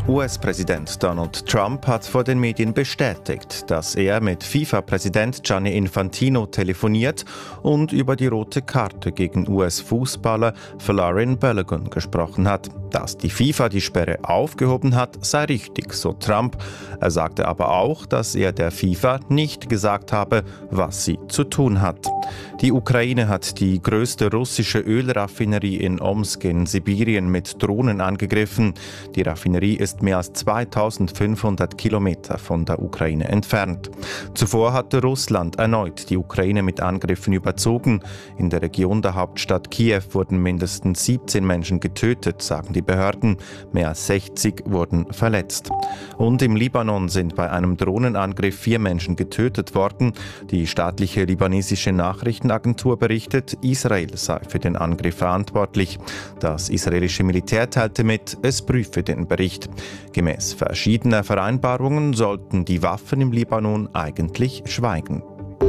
US-Präsident Donald Trump hat vor den Medien bestätigt, dass er mit FIFA-Präsident Gianni Infantino telefoniert und über die rote Karte gegen US-Fußballer Folarin Balogun gesprochen hat. Dass die FIFA die Sperre aufgehoben hat, sei richtig, so Trump. Er sagte aber auch, dass er der FIFA nicht gesagt habe, was sie zu tun hat. Die Ukraine hat die größte russische Ölraffinerie in Omsk in Sibirien mit Drohnen angegriffen. Die Raffinerie ist mehr als 2500 Kilometer von der Ukraine entfernt. Zuvor hatte Russland erneut die Ukraine mit Angriffen überzogen. In der Region der Hauptstadt Kiew wurden mindestens 17 Menschen getötet, sagen die Behörden. Mehr als 60 wurden verletzt. Und im Libanon sind bei einem Drohnenangriff 4 Menschen getötet worden. Die staatliche libanesische Nachrichtenagentur berichtet, Israel sei für den Angriff verantwortlich. Das israelische Militär teilte mit, es prüfe den Bericht. Gemäß verschiedener Vereinbarungen sollten die Waffen im Libanon eigentlich schweigen.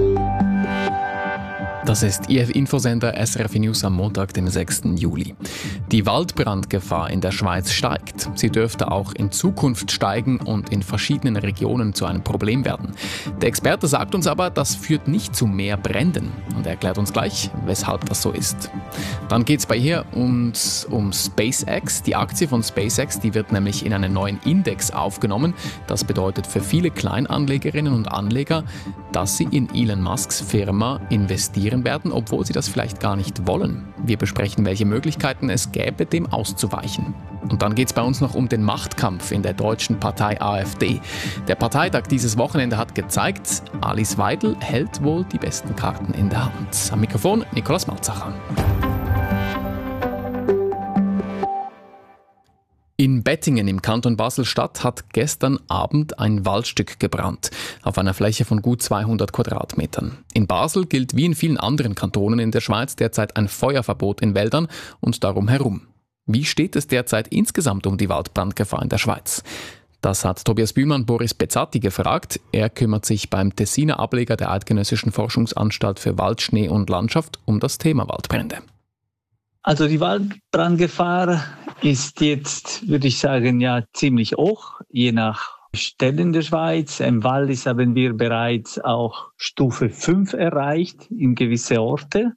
Das ist Ihr Infosender SRF News am Montag, den 6. Juli. Die Waldbrandgefahr in der Schweiz steigt. Sie dürfte auch in Zukunft steigen und in verschiedenen Regionen zu einem Problem werden. Der Experte sagt uns aber, das führt nicht zu mehr Bränden. Und er erklärt uns gleich, weshalb das so ist. Dann geht es bei ihr um SpaceX. Die Aktie von SpaceX, die wird nämlich in einen neuen Index aufgenommen. Das bedeutet für viele Kleinanlegerinnen und Anleger, dass sie in Elon Musks Firma investieren werden, obwohl sie das vielleicht gar nicht wollen. Wir besprechen, welche Möglichkeiten es gäbe, dem auszuweichen. Und dann geht es bei uns noch um den Machtkampf in der deutschen Partei AfD. Der Parteitag dieses Wochenende hat gezeigt, Alice Weidel hält wohl die besten Karten in der Hand. Am Mikrofon Nikolaus Malzacher. In Bettingen im Kanton Basel-Stadt hat gestern Abend ein Waldstück gebrannt, auf einer Fläche von gut 200 Quadratmetern. In Basel gilt wie in vielen anderen Kantonen in der Schweiz derzeit ein Feuerverbot in Wäldern und darum herum. Wie steht es derzeit insgesamt um die Waldbrandgefahr in der Schweiz? Das hat Tobias Bühlmann Boris Bezzati gefragt. Er kümmert sich beim Tessiner Ableger der Eidgenössischen Forschungsanstalt für Wald, Schnee und Landschaft um das Thema Waldbrände. Also die Waldbrandgefahr ist jetzt, würde ich sagen, ja ziemlich hoch, je nach Stellen der Schweiz. Im Wallis haben wir bereits auch Stufe 5 erreicht in gewisse Orte.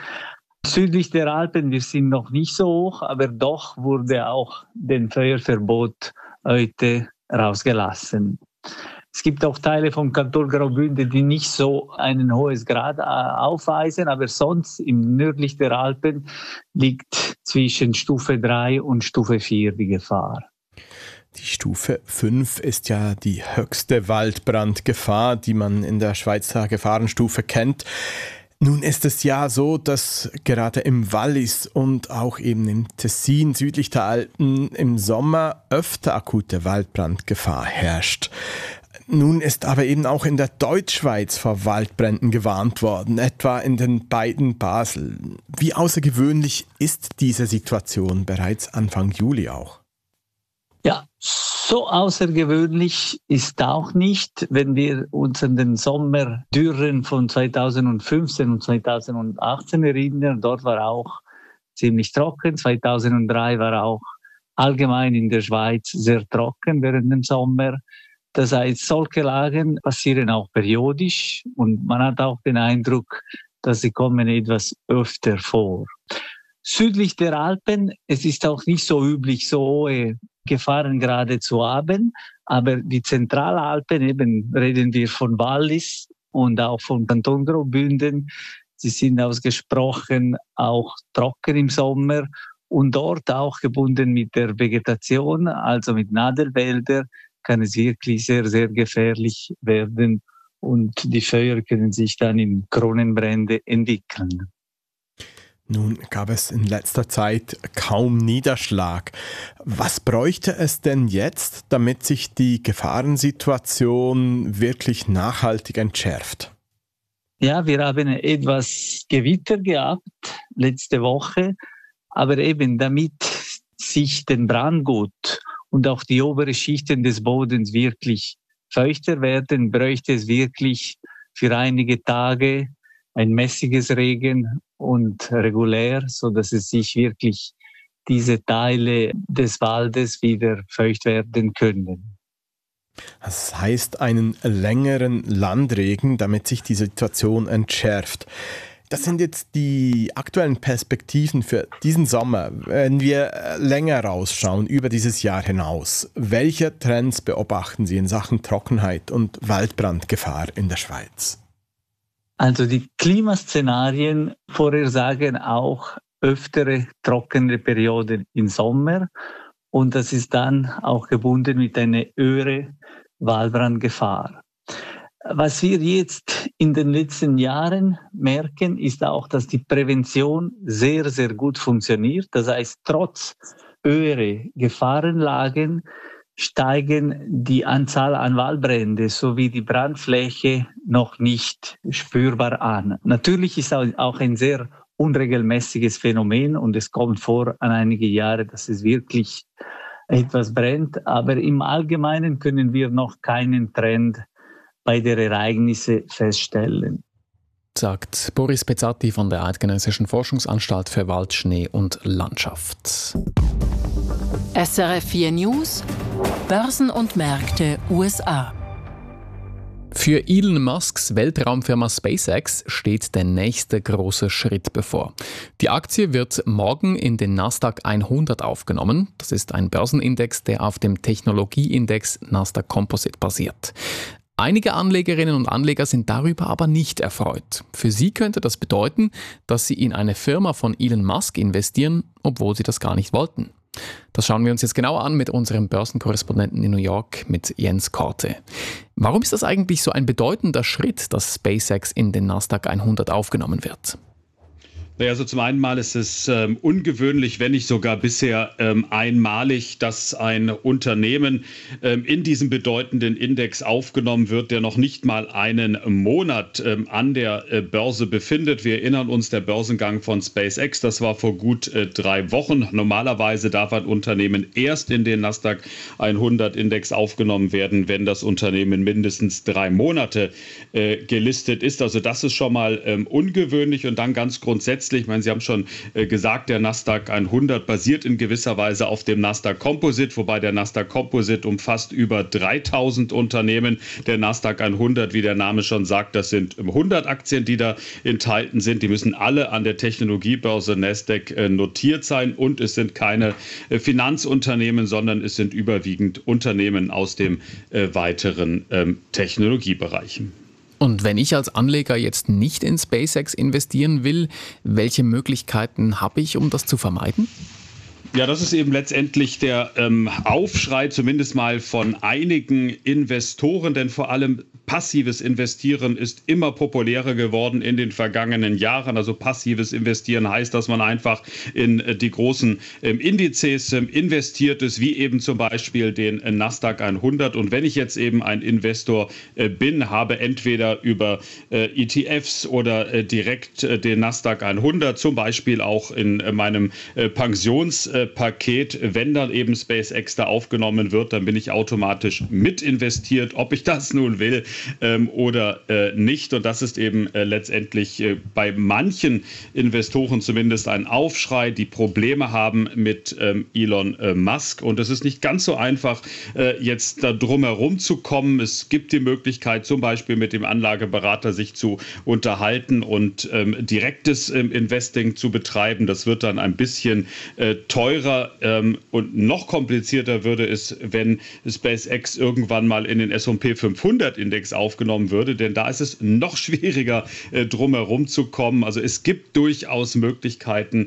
Südlich der Alpen, wir sind noch nicht so hoch, aber doch wurde auch den Feuerverbot heute rausgelassen. Es gibt auch Teile vom Kanton Graubünden, die nicht so ein hohes Grad aufweisen, aber sonst im nördlich der Alpen liegt zwischen Stufe 3 und Stufe 4 die Gefahr. Die Stufe 5 ist ja die höchste Waldbrandgefahr, die man in der Schweizer Gefahrenstufe kennt. Nun ist es ja so, dass gerade im Wallis und auch eben im Tessin südlich der Alpen im Sommer öfter akute Waldbrandgefahr herrscht. Nun ist aber eben auch in der Deutschschweiz vor Waldbränden gewarnt worden, etwa in den beiden Basel. Wie außergewöhnlich ist diese Situation bereits Anfang Juli auch? Ja, so außergewöhnlich ist auch nicht, wenn wir uns an den Sommerdürren von 2015 und 2018 erinnern. Dort war auch ziemlich trocken. 2003 war auch allgemein in der Schweiz sehr trocken während dem Sommer. Das heißt, solche Lagen passieren auch periodisch und man hat auch den Eindruck, dass sie kommen etwas öfter vor. Südlich der Alpen, es ist auch nicht so üblich, so hohe Gefahrengrade zu haben, aber die Zentralalpen, eben reden wir von Wallis und auch von Kanton Graubünden, sie sind ausgesprochen auch trocken im Sommer und dort auch gebunden mit der Vegetation, also mit Nadelwälder, kann es wirklich sehr, sehr gefährlich werden und die Feuer können sich dann in Kronenbrände entwickeln. Nun gab es in letzter Zeit kaum Niederschlag. Was bräuchte es denn jetzt, damit sich die Gefahrensituation wirklich nachhaltig entschärft? Ja, wir haben etwas Gewitter gehabt letzte Woche, aber eben damit sich den Brandgut und auch die oberen Schichten des Bodens wirklich feuchter werden, bräuchte es wirklich für einige Tage ein mäßiges Regen und regulär, so dass es sich wirklich diese Teile des Waldes wieder feucht werden können. Das heißt einen längeren Landregen, damit sich die Situation entschärft. Das sind jetzt die aktuellen Perspektiven für diesen Sommer. Wenn wir länger rausschauen, über dieses Jahr hinaus, welche Trends beobachten Sie in Sachen Trockenheit und Waldbrandgefahr in der Schweiz? Also die Klimaszenarien vorhersagen auch öftere trockene Perioden im Sommer und das ist dann auch gebunden mit einer höheren Waldbrandgefahr. Was wir jetzt in den letzten Jahren merken, ist auch, dass die Prävention sehr, sehr gut funktioniert. Das heißt, trotz höherer Gefahrenlagen steigen die Anzahl an Waldbrände sowie die Brandfläche noch nicht spürbar an. Natürlich ist auch ein sehr unregelmäßiges Phänomen und es kommt vor an einige Jahre, dass es wirklich etwas brennt. Aber im Allgemeinen können wir noch keinen Trend bei der Ereignisse feststellen. Sagt Boris Pezzati von der Eidgenössischen Forschungsanstalt für Wald, Schnee und Landschaft. SRF 4 News, Börsen und Märkte USA. Für Elon Musks Weltraumfirma SpaceX steht der nächste große Schritt bevor. Die Aktie wird morgen in den Nasdaq 100 aufgenommen. Das ist ein Börsenindex, der auf dem Technologieindex Nasdaq Composite basiert. Einige Anlegerinnen und Anleger sind darüber aber nicht erfreut. Für sie könnte das bedeuten, dass sie in eine Firma von Elon Musk investieren, obwohl sie das gar nicht wollten. Das schauen wir uns jetzt genauer an mit unserem Börsenkorrespondenten in New York, mit Jens Korte. Warum ist das eigentlich so ein bedeutender Schritt, dass SpaceX in den Nasdaq 100 aufgenommen wird? Naja, also zum einen mal ist es ungewöhnlich, wenn nicht sogar bisher einmalig, dass ein Unternehmen in diesem bedeutenden Index aufgenommen wird, der noch nicht mal einen Monat an der Börse befindet. Wir erinnern uns, der Börsengang von SpaceX, das war vor gut 3 Wochen. Normalerweise darf ein Unternehmen erst in den Nasdaq 100 Index aufgenommen werden, wenn das Unternehmen mindestens 3 Monate gelistet ist. Also das ist schon mal ungewöhnlich und dann ganz grundsätzlich, ich meine, Sie haben schon gesagt, der Nasdaq 100 basiert in gewisser Weise auf dem Nasdaq Composite, wobei der Nasdaq Composite umfasst über 3000 Unternehmen. Der Nasdaq 100, wie der Name schon sagt, das sind 100 Aktien, die da enthalten sind. Die müssen alle an der Technologiebörse Nasdaq notiert sein und es sind keine Finanzunternehmen, sondern es sind überwiegend Unternehmen aus dem weiteren Technologiebereich. Und wenn ich als Anleger jetzt nicht in SpaceX investieren will, welche Möglichkeiten habe ich, um das zu vermeiden? Ja, das ist eben letztendlich der Aufschrei, zumindest mal von einigen Investoren, denn vor allem passives Investieren ist immer populärer geworden in den vergangenen Jahren. Also passives Investieren heißt, dass man einfach in die großen Indizes investiert ist, wie eben zum Beispiel den Nasdaq 100. Und wenn ich jetzt eben ein Investor bin, habe entweder über ETFs oder direkt den Nasdaq 100, zum Beispiel auch in meinem Pensionspaket, wenn dann eben SpaceX da aufgenommen wird, dann bin ich automatisch mit investiert, ob ich das nun will oder nicht. Und das ist eben letztendlich bei manchen Investoren zumindest ein Aufschrei, die Probleme haben mit Elon Musk. Und es ist nicht ganz so einfach, jetzt da drum herum zu kommen. Es gibt die Möglichkeit, zum Beispiel mit dem Anlageberater sich zu unterhalten und direktes Investing zu betreiben. Das wird dann ein bisschen teurer und noch komplizierter würde es, wenn SpaceX irgendwann mal in den S&P 500 Index aufgenommen würde, denn da ist es noch schwieriger, drumherum zu kommen. Also es gibt durchaus Möglichkeiten,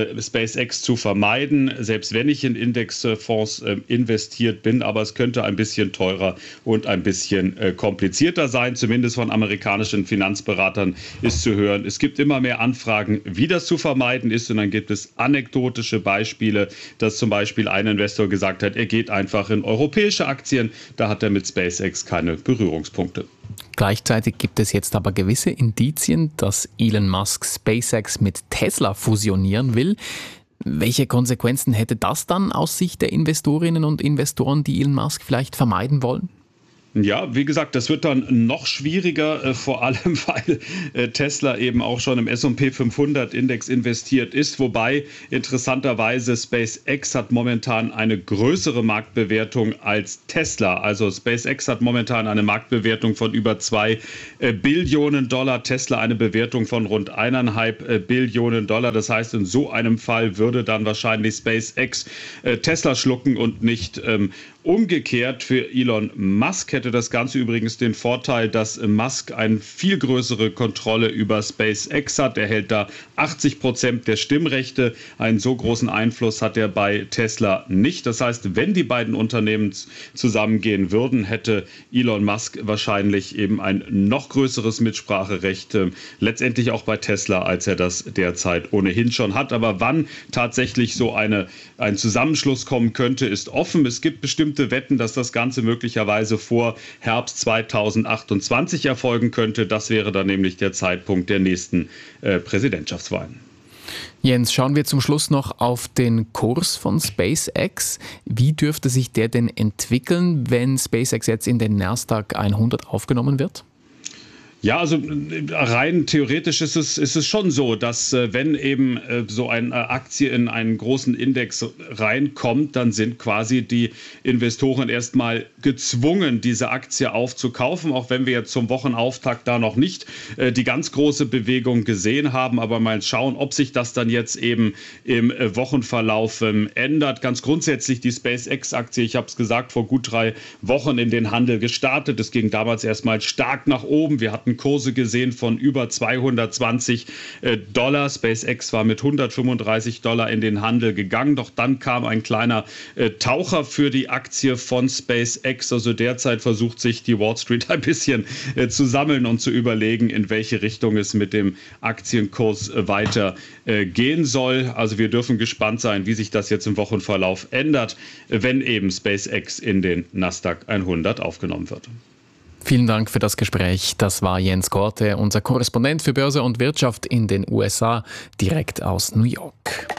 SpaceX zu vermeiden, selbst wenn ich in Indexfonds investiert bin, aber es könnte ein bisschen teurer und ein bisschen komplizierter sein. Zumindest von amerikanischen Finanzberatern ist zu hören, es gibt immer mehr Anfragen, wie das zu vermeiden ist, und dann gibt es anekdotische Beispiele, dass zum Beispiel ein Investor gesagt hat, er geht einfach in europäische Aktien, da hat er mit SpaceX keine Berührungspunkte. Gleichzeitig gibt es jetzt aber gewisse Indizien, dass Elon Musk SpaceX mit Tesla fusionieren will. Welche Konsequenzen hätte das dann aus Sicht der Investorinnen und Investoren, die Elon Musk vielleicht vermeiden wollen? Ja, wie gesagt, das wird dann noch schwieriger, vor allem weil Tesla eben auch schon im S&P 500 Index investiert ist, wobei interessanterweise SpaceX hat momentan eine größere Marktbewertung als Tesla. Also SpaceX hat momentan eine Marktbewertung von über 2 Billionen Dollar, Tesla eine Bewertung von rund 1,5 Billionen Dollar. Das heißt, in so einem Fall würde dann wahrscheinlich SpaceX Tesla schlucken und nicht umgekehrt. Für Elon Musk hätte das Ganze übrigens den Vorteil, dass Musk eine viel größere Kontrolle über SpaceX hat. Er hält da 80% der Stimmrechte. Einen so großen Einfluss hat er bei Tesla nicht. Das heißt, wenn die beiden Unternehmen zusammengehen würden, hätte Elon Musk wahrscheinlich eben ein noch größeres Mitspracherecht, letztendlich auch bei Tesla, als er das derzeit ohnehin schon hat. Aber wann tatsächlich so ein Zusammenschluss kommen könnte, ist offen. Es gibt bestimmte Wetten, dass das Ganze möglicherweise vor Herbst 2028 erfolgen könnte. Das wäre dann nämlich der Zeitpunkt der nächsten Präsidentschaftswahlen. Jens, schauen wir zum Schluss noch auf den Kurs von SpaceX. Wie dürfte sich der denn entwickeln, wenn SpaceX jetzt in den Nasdaq 100 aufgenommen wird? Ja, also rein theoretisch ist es schon so, dass wenn eben so eine Aktie in einen großen Index reinkommt, dann sind quasi die Investoren erstmal gezwungen, diese Aktie aufzukaufen, auch wenn wir jetzt zum Wochenauftakt da noch nicht die ganz große Bewegung gesehen haben. Aber mal schauen, ob sich das dann jetzt eben im Wochenverlauf ändert. Ganz grundsätzlich die SpaceX-Aktie, ich habe es gesagt, vor gut 3 Wochen in den Handel gestartet. Es ging damals erstmal stark nach oben. Wir hatten Kurse gesehen von über 220 Dollar. SpaceX war mit 135 Dollar in den Handel gegangen. Doch dann kam ein kleiner Taucher für die Aktie von SpaceX. Also derzeit versucht sich die Wall Street ein bisschen zu sammeln und zu überlegen, in welche Richtung es mit dem Aktienkurs weiter gehen soll. Also wir dürfen gespannt sein, wie sich das jetzt im Wochenverlauf ändert, wenn eben SpaceX in den Nasdaq 100 aufgenommen wird. Vielen Dank für das Gespräch. Das war Jens Korte, unser Korrespondent für Börse und Wirtschaft in den USA, direkt aus New York.